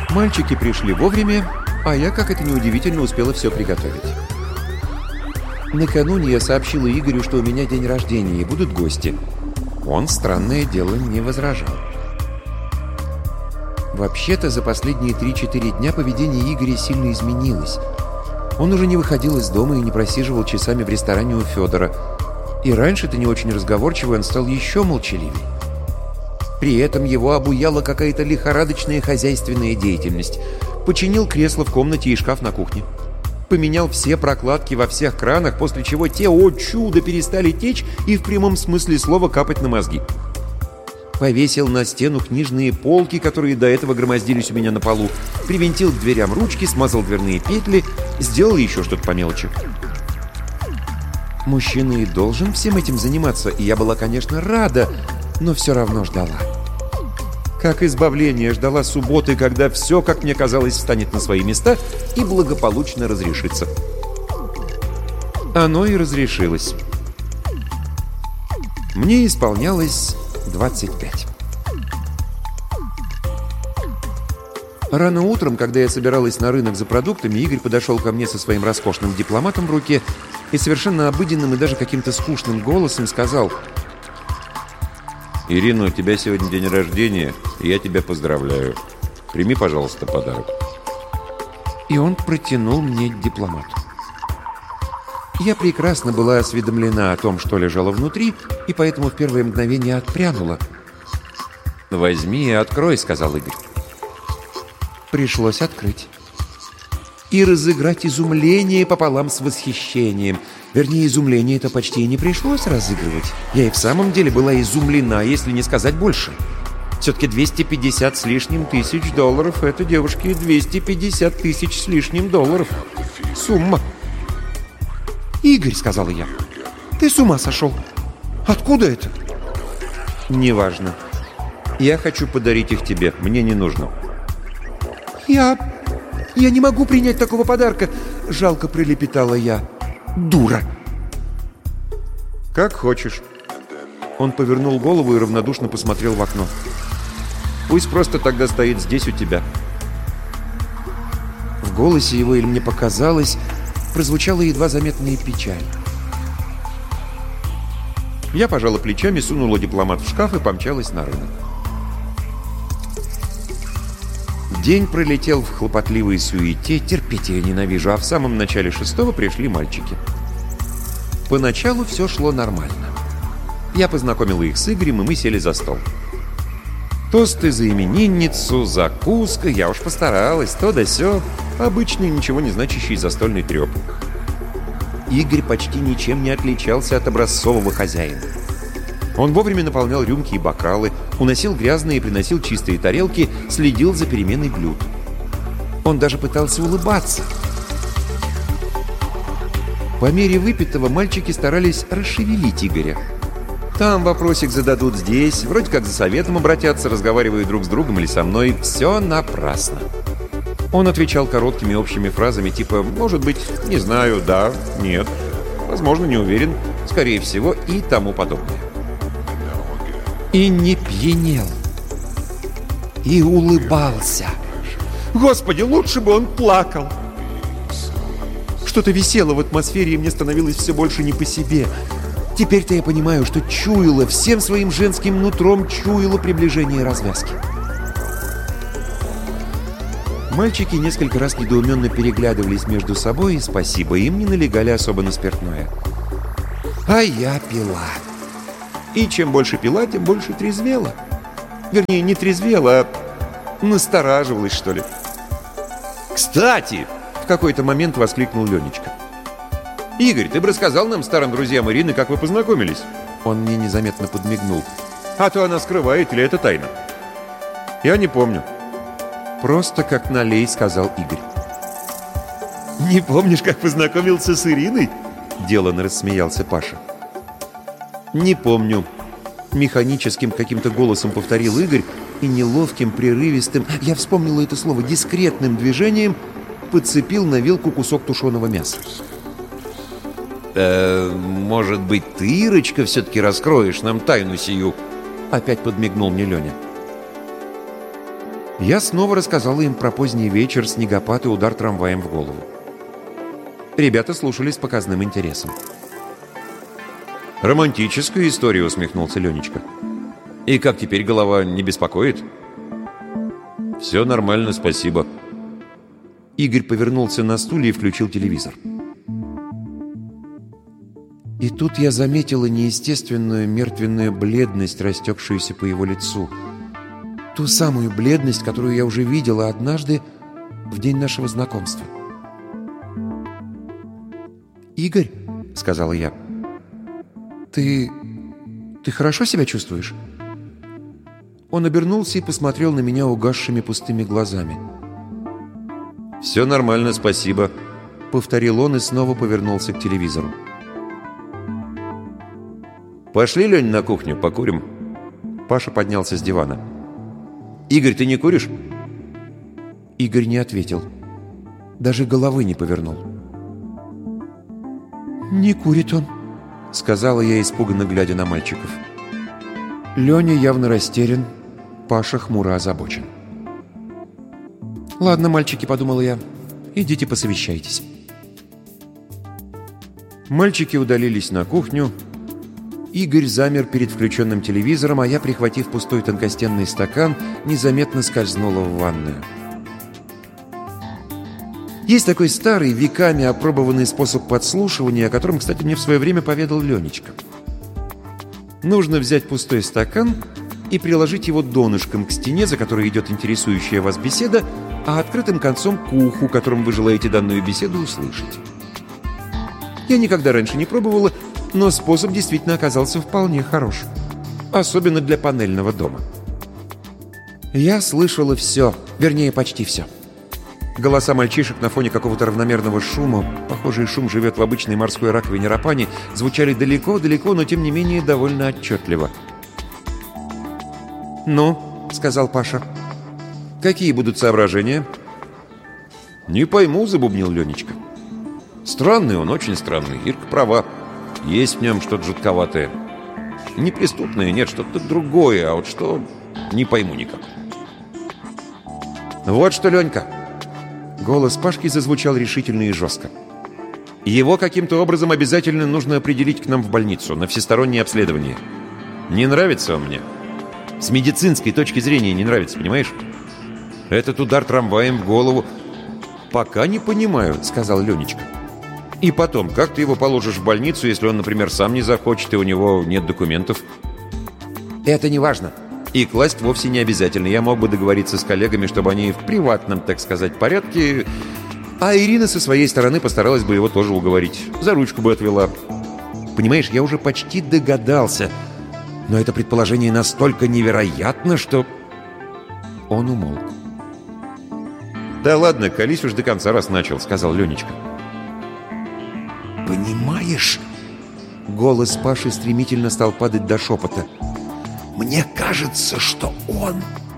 Мальчики пришли вовремя, а я, как это неудивительно, успела все приготовить. Накануне я сообщила Игорю, что у меня день рождения и будут гости. Он, странное дело, не возражал. Вообще-то, за последние 3-4 дня поведение Игоря сильно изменилось. Он уже не выходил из дома и не просиживал часами в ресторане у Федора. И раньше-то не очень разговорчивый, он стал еще молчаливее. При этом его обуяла какая-то лихорадочная хозяйственная деятельность. Починил кресло в комнате и шкаф на кухне. Поменял все прокладки во всех кранах, после чего те, о чудо, перестали течь и в прямом смысле слова капать на мозги. Повесил на стену книжные полки, которые до этого громоздились у меня на полу, привинтил к дверям ручки, смазал дверные петли, сделал еще что-то по мелочи. Мужчина и должен всем этим заниматься, и я была, конечно, рада, но все равно ждала. Как избавление ждала субботы, когда все, как мне казалось, встанет на свои места и благополучно разрешится. Оно и разрешилось. Мне исполнялось 25. Рано утром, когда я собиралась на рынок за продуктами, Игорь подошел ко мне со своим роскошным дипломатом в руке и совершенно обыденным и даже каким-то скучным голосом сказал: «Ирина, у тебя сегодня день рождения, и я тебя поздравляю. Прими, пожалуйста, подарок». И он протянул мне дипломат. Я прекрасно была осведомлена о том, что лежало внутри, и поэтому в первое мгновение отпрянула. «Возьми и открой», — сказал Игорь. Пришлось открыть. И разыграть изумление пополам с восхищением. Вернее, изумление-то почти и не пришлось разыгрывать. Я и в самом деле была изумлена, если не сказать больше. Все-таки 250 с лишним тысяч долларов — это, девушки, 250 тысяч с лишним долларов. Сумма. «Игорь», — сказала я, — «ты с ума сошел? Откуда это?» «Неважно. Я хочу подарить их тебе. Мне не нужно». «Я не могу принять такого подарка», — жалко пролепетала я. «Дура!» «Как хочешь». Он повернул голову и равнодушно посмотрел в окно. «Пусть просто тогда стоит здесь у тебя». В голосе его, или мне показалось, прозвучала едва заметная печаль. Я пожала плечами, сунула дипломат в шкаф и помчалась на рынок. День пролетел в хлопотливой суете, терпеть я ненавижу, а в самом начале 6-го пришли мальчики. Поначалу все шло нормально. Я познакомила их с Игорем, и мы сели за стол. Тосты за именинницу, закуска, я уж постаралась, то да сё, обычный, ничего не значащий застольный трёп. Игорь почти ничем не отличался от образцового хозяина. Он вовремя наполнял рюмки и бокалы, уносил грязные и приносил чистые тарелки, следил за переменой блюд. Он даже пытался улыбаться. По мере выпитого мальчики старались расшевелить Игоря. Там вопросик зададут, здесь, вроде как за советом обратятся, разговаривая друг с другом или со мной. Все напрасно. Он отвечал короткими общими фразами типа «может быть», «не знаю», «да», «нет», «возможно», «не уверен», «скорее всего» и тому подобное. И не пьянел. И улыбался. Господи, лучше бы он плакал. Что-то висело в атмосфере, и мне становилось все больше не по себе. Теперь-то я понимаю, что чуяла, всем своим женским нутром чуяла приближение развязки. Мальчики несколько раз недоуменно переглядывались между собой, и спасибо им не налегали особо на спиртное. А я пила. И чем больше пила, тем больше трезвела. Вернее, не трезвела, а настораживалась, что ли. «Кстати!» — в какой-то момент воскликнул Ленечка. «Игорь, ты бы рассказал нам, старым друзьям Ирины, как вы познакомились?» Он мне незаметно подмигнул. «А то она скрывает, или это тайна?» «Я не помню». «Просто как налей», — сказал Игорь. «Не помнишь, как познакомился с Ириной?» — деланно рассмеялся Паша. «Не помню», — механическим каким-то голосом повторил Игорь и неловким, прерывистым, я вспомнила это слово, дискретным движением подцепил на вилку кусок тушеного мяса. «Может быть, ты, Ирочка, все-таки раскроешь нам тайну сию?» — опять подмигнул мне Леня. Я снова рассказала им про поздний вечер, снегопад и удар трамваем в голову. Ребята слушали с показным интересом. «Романтическая история», — усмехнулся Ленечка. «И как теперь, голова не беспокоит?» «Все нормально, спасибо». Игорь повернулся на стуле и включил телевизор. И тут я заметила неестественную мертвенную бледность, растекшуюся по его лицу. Ту самую бледность, которую я уже видела однажды в день нашего знакомства. «Игорь», — сказала я, — «ты хорошо себя чувствуешь?» Он обернулся и посмотрел на меня угасшими пустыми глазами. «Все нормально, спасибо», — повторил он и снова повернулся к телевизору. «Пошли, Лень, на кухню, покурим». Паша поднялся с дивана. «Игорь, ты не куришь?» Игорь не ответил. Даже головы не повернул. «Не курит он», — сказала я, испуганно глядя на мальчиков. Леня явно растерян, Паша хмуро озабочен. «Ладно, мальчики», — подумала я, — «идите посовещайтесь». Мальчики удалились на кухню. Игорь замер перед включенным телевизором, а я, прихватив пустой тонкостенный стакан, незаметно скользнула в ванную. Есть такой старый, веками опробованный способ подслушивания, о котором, кстати, мне в свое время поведал Ленечка. Нужно взять пустой стакан и приложить его донышком к стене, за которой идет интересующая вас беседа, а открытым концом к уху, которым вы желаете данную беседу услышать. Я никогда раньше не пробовала, но способ действительно оказался вполне хорош. Особенно для панельного дома. Я слышала все, вернее, почти все. Голоса мальчишек на фоне какого-то равномерного шума, похожий шум живет в обычной морской раковине Рапани, звучали далеко-далеко, но тем не менее довольно отчетливо. «Ну», — сказал Паша, — «какие будут соображения?» «Не пойму», — забубнил Ленечка. «Странный он, очень странный. Ирка права. Есть в нем что-то жутковатое. Не преступное, нет, что-то другое, а вот что — не пойму никак». «Вот что, Ленька!» Голос Пашки зазвучал решительно и жестко. «Его каким-то образом обязательно нужно определить к нам в больницу, на всестороннее обследование. Не нравится он мне. С медицинской точки зрения не нравится, понимаешь? Этот удар трамваем в голову...» «Пока не понимаю», — сказал Ленечка. «И потом, как ты его положишь в больницу, если он, например, сам не захочет, и у него нет документов?» «Это не важно. И класть вовсе не обязательно. Я мог бы договориться с коллегами, чтобы они в приватном, так сказать, порядке... А Ирина со своей стороны постаралась бы его тоже уговорить. За ручку бы отвела. Понимаешь, я уже почти догадался. Но это предположение настолько невероятно, что...» Он умолк. «Да ладно, колись уж до конца, раз начал», — сказал Ленечка. «Понимаешь?» Голос Паши стремительно стал падать до шепота. «Мне кажется, что он...»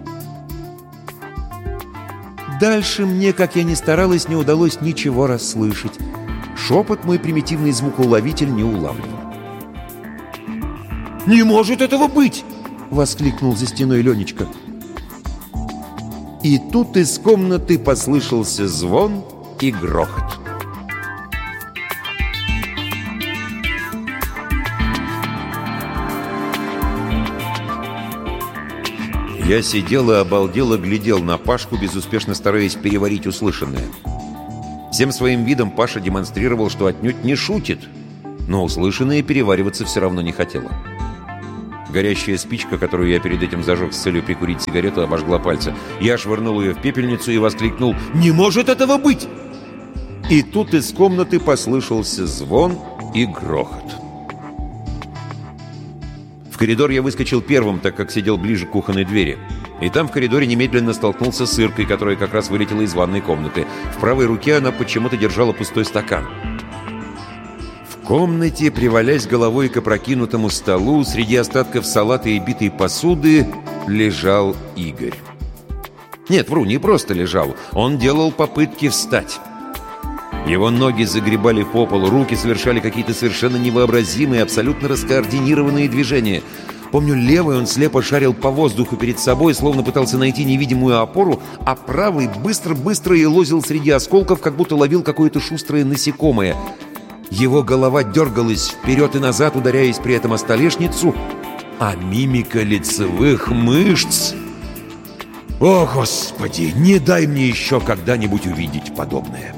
Дальше мне, как я ни старалась, не удалось ничего расслышать. Шепот мой примитивный звукоуловитель не улавливал. «Не может этого быть!» — воскликнул за стеной Ленечка. И тут из комнаты послышался звон и грохот. Я сидел и обалдело глядел на Пашку, безуспешно стараясь переварить услышанное. Всем своим видом Паша демонстрировал, что отнюдь не шутит, но услышанное перевариваться все равно не хотело. Горящая спичка, которую я перед этим зажег с целью прикурить сигарету, обожгла пальцы. Я швырнул ее в пепельницу и воскликнул: «Не может этого быть!» И тут из комнаты послышался звон и грохот. В коридор я выскочил первым, так как сидел ближе к кухонной двери. И там в коридоре немедленно столкнулся с Иркой, которая как раз вылетела из ванной комнаты. В правой руке она почему-то держала пустой стакан. В комнате, привалясь головой к опрокинутому столу, среди остатков салата и битой посуды, лежал Игорь. Нет, вру, не просто лежал. Он делал попытки встать. Его ноги загребали по полу, руки совершали какие-то совершенно невообразимые, абсолютно раскоординированные движения. Помню, левой он слепо шарил по воздуху перед собой, словно пытался найти невидимую опору, а правый быстро-быстро елозил среди осколков, как будто ловил какое-то шустрое насекомое. Его голова дергалась вперед и назад, ударяясь при этом о столешницу, а мимика лицевых мышц... О, Господи, не дай мне еще когда-нибудь увидеть подобное.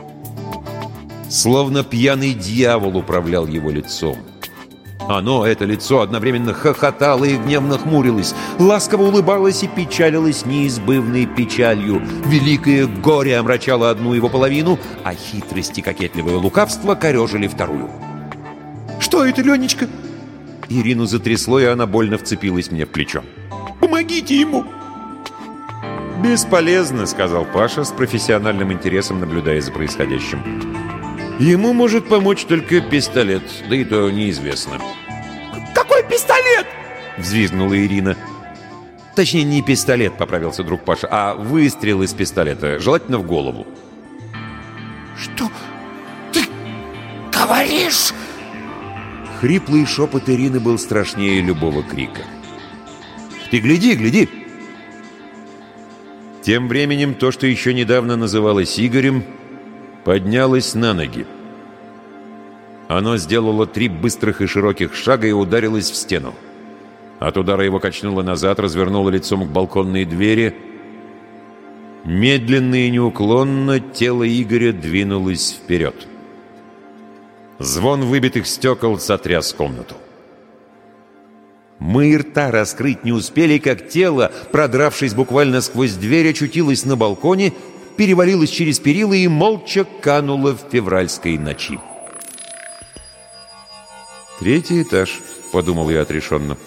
Словно пьяный дьявол управлял его лицом. Оно, это лицо, одновременно хохотало и гневно хмурилось, ласково улыбалось и печалилось неизбывной печалью. Великое горе омрачало одну его половину, а хитрость и кокетливое лукавство корежили вторую. «Что это, Ленечка?» Ирину затрясло, и она больно вцепилась мне в плечо. «Помогите ему!» «Бесполезно», — сказал Паша с профессиональным интересом, наблюдая за происходящим. «Ему может помочь только пистолет, да и то неизвестно». «Какой пистолет?» — взвизгнула Ирина. «Точнее, не пистолет», — поправился друг Паша, «а выстрел из пистолета, желательно в голову». «Что ты говоришь?» Хриплый шепот Ирины был страшнее любого крика. «Ты гляди, гляди!» Тем временем то, что еще недавно называлось Игорем, поднялось на ноги. Оно сделало 3 быстрых и широких шага и ударилось в стену. От удара его качнуло назад, развернуло лицом к балконной двери. Медленно и неуклонно тело Игоря двинулось вперед. Звон выбитых стекол сотряс комнату. Мы и рта раскрыть не успели, как тело, продравшись буквально сквозь дверь, очутилось на балконе, перевалилось через перила и молча кануло в февральской ночи. «Третий этаж», — подумал я отрешенно.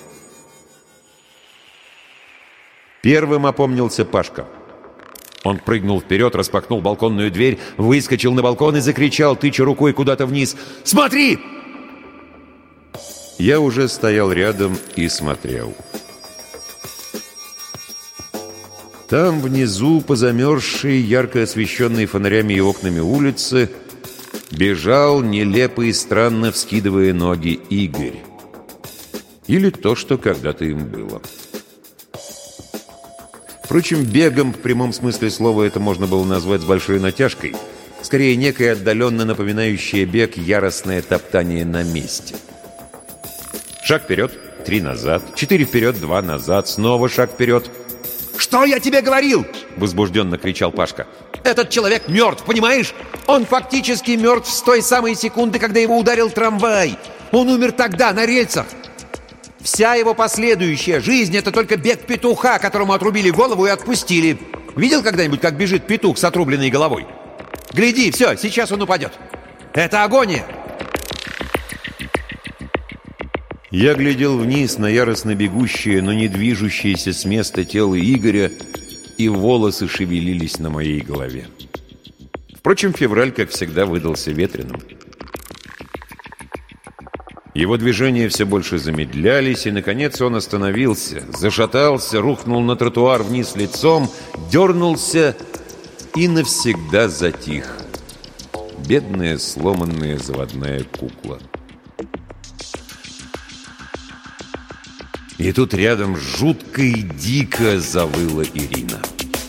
Первым опомнился Пашка. Он прыгнул вперед, распахнул балконную дверь, выскочил на балкон и закричал, тыча рукой куда-то вниз: «Смотри!» Я уже стоял рядом и смотрел. Там внизу, по замерзшей, ярко освещенной фонарями и окнами улицы, бежал, нелепо и странно вскидывая ноги, Игорь. Или то, что когда-то им было. Впрочем, бегом в прямом смысле слова это можно было назвать с большой натяжкой. Скорее, некое отдаленно напоминающее бег яростное топтание на месте. Шаг вперед, 3 назад, 4 вперед, 2 назад, снова шаг вперед. «Что я тебе говорил?» — возбужденно кричал Пашка. «Этот человек мертв, понимаешь? Он фактически мертв с той самой секунды, когда его ударил трамвай. Он умер тогда, на рельсах. Вся его последующая жизнь — это только бег петуха, которому отрубили голову и отпустили. Видел когда-нибудь, как бежит петух с отрубленной головой? Гляди, все, сейчас он упадет. Это агония!» Я глядел вниз на яростно бегущее, но не движущееся с места тело Игоря, и волосы шевелились на моей голове. Впрочем, февраль, как всегда, выдался ветреным. Его движения все больше замедлялись, и, наконец, он остановился, зашатался, рухнул на тротуар вниз лицом, дернулся и навсегда затих. Бедная, сломанная заводная кукла. И тут рядом жутко и дико завыла Ирина.